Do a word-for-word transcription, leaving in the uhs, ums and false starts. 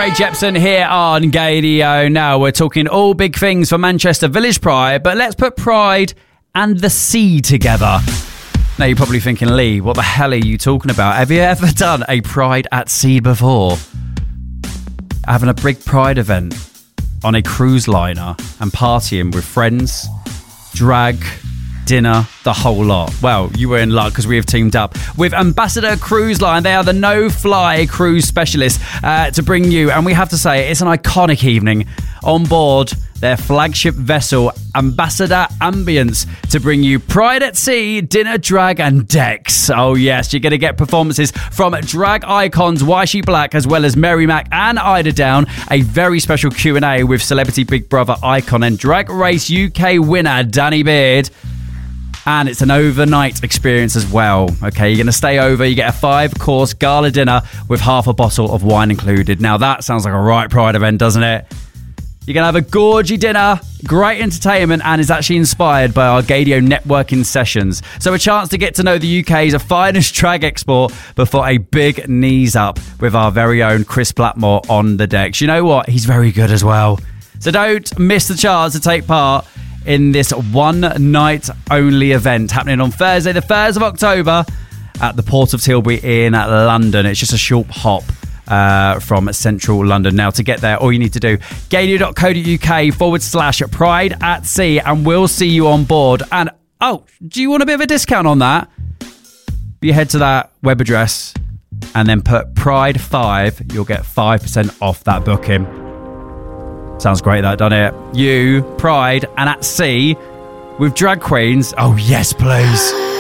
Ray Jepsen here on Gadio. Now we're talking all big things for Manchester Village Pride, but let's put Pride and the sea together. Now you're probably thinking, Lee, what the hell are you talking about? Have you ever done a Pride at sea before? Having a big Pride event on a cruise liner and partying with friends, drag, dinner, the whole lot. Well, you were in luck because we have teamed up with Ambassador Cruise Line. They are the no-fly cruise specialists uh, to bring you, and we have to say it's an iconic evening on board their flagship vessel, Ambassador Ambience, to bring you Pride at Sea, dinner, drag and decks. Oh yes, you're going to get performances from drag icons Waishi Black as well as Mary Mac and Ida Down, a very special Q and A with Celebrity Big Brother icon and Drag Race U K winner Danny Beard. And it's an overnight experience as well. Okay, you're going to stay over. You get a five-course gala dinner with half a bottle of wine included. Now, that sounds like a right Pride event, doesn't it? You're going to have a gorgy dinner, great entertainment, and is actually inspired by our Gadio networking sessions. So a chance to get to know the U K's finest drag export before a big knees up with our very own Chris Blackmore on the decks. You know what? He's very good as well. So don't miss the chance to take part in this one-night-only event happening on Thursday, the first of October at the Port of Tilbury in London. It's just a short hop uh, from central London. Now, to get there, all you need to do, gadio.co.uk forward slash Pride at Sea, and we'll see you on board. And, oh, do you want a bit of a discount on that? You head to that web address and then put Pride five. You'll get five percent off that booking. Sounds great, that, doesn't it? You, Pride, and at sea with drag queens. Oh, yes, please.